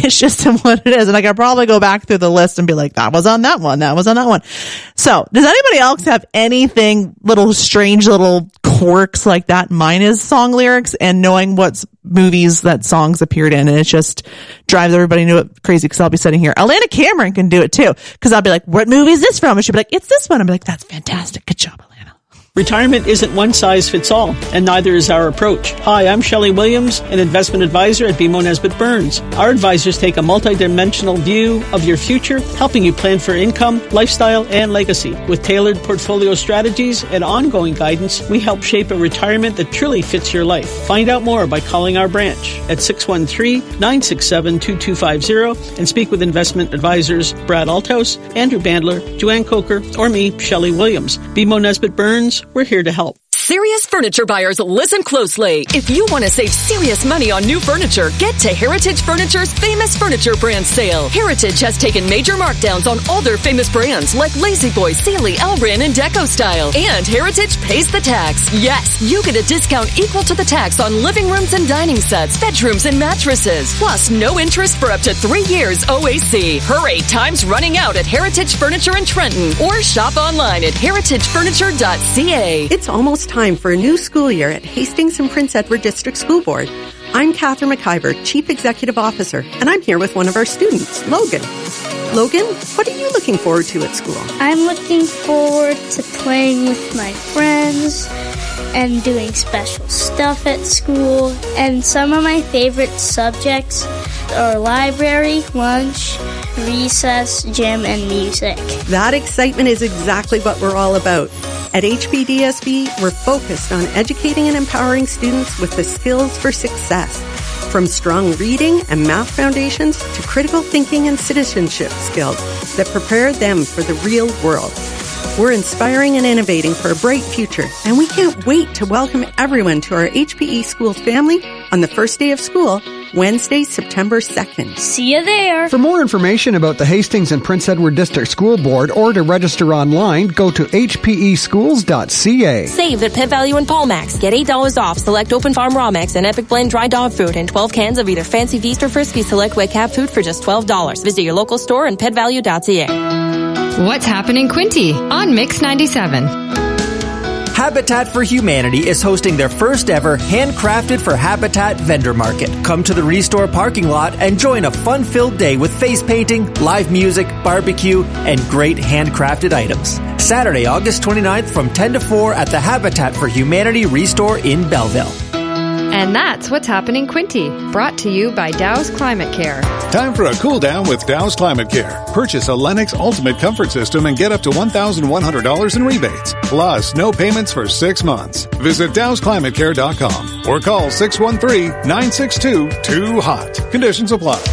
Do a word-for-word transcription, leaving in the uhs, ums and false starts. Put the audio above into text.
It's just what it is. And I could probably go back through the list and be like, that was on that one. That was on that one. So does anybody else have anything, little strange little quirks like that? Mine is song lyrics and knowing what movies that songs appeared in. And it just drives everybody new crazy because I'll be sitting here. Alana Cameron can do it too. Because I'll be like, what movie is this from? And she'll be like, it's this one. I'm like, that's fantastic. Good job, Alana. Retirement isn't one size fits all, and neither is our approach. Hi, I'm Shelley Williams, an investment advisor at B M O Nesbitt Burns. Our advisors take a multidimensional view of your future, helping you plan for income, lifestyle, and legacy. With tailored portfolio strategies and ongoing guidance, we help shape a retirement that truly fits your life. Find out more by calling our branch at six one three, nine six seven, two two five zero and speak with investment advisors Brad Althouse, Andrew Bandler, Joanne Coker, or me, Shelley Williams. B M O Nesbitt Burns, we're here to help. Serious furniture buyers, listen closely. If you want to save serious money on new furniture, get to Heritage Furniture's Famous Furniture Brand Sale. Heritage has taken major markdowns on all their famous brands like La-Z-Boy, Sealy, Elran, and Deco Style. And Heritage pays the tax. Yes, you get a discount equal to the tax on living rooms and dining sets, bedrooms, and mattresses. Plus, no interest for up to three years O A C. Hurry, time's running out at Heritage Furniture in Trenton. Or shop online at heritage furniture dot c a. It's almost time for a new school year at Hastings and Prince Edward District School Board. I'm Catherine McIver, Chief Executive Officer, and I'm here with one of our students, Logan. Logan, what are you looking forward to at school? I'm looking forward to playing with my friends and doing special stuff at school. And some of my favorite subjects are library, lunch, recess, gym, and music. That excitement is exactly what we're all about. At H B D S B, we're focused on educating and empowering students with the skills for success, from strong reading and math foundations to critical thinking and citizenship skills that prepare them for the real world. We're inspiring and innovating for a bright future, and we can't wait to welcome everyone to our H P E Schools family on the first day of school, Wednesday, September second. See you there. For more information about the Hastings and Prince Edward District School Board or to register online, go to h p e schools dot c a. Save at Pet Value and Paulmax. Get eight dollars off select Open Farm Raw Mix and Epic Blend Dry Dog Food and twelve cans of either Fancy Feast or Frisky Select Wet Cat Food for just twelve dollars. Visit your local store and pet value dot c a. What's happening, Quinty on Mix ninety-seven. Habitat for Humanity is hosting their first ever Handcrafted for Habitat vendor market. Come to the Restore parking lot and join a fun-filled day with face painting, live music, barbecue, and great handcrafted items. Saturday, August twenty-ninth from ten to four at the Habitat for Humanity Restore in Belleville. And that's What's Happening, Quinty, brought to you by Dow's Climate Care. Time for a cool down with Dow's Climate Care. Purchase a Lennox Ultimate Comfort System and get up to one thousand one hundred dollars in rebates. Plus, no payments for six months. Visit dows climate care dot com or call six one three, nine six two, two hot. Conditions apply.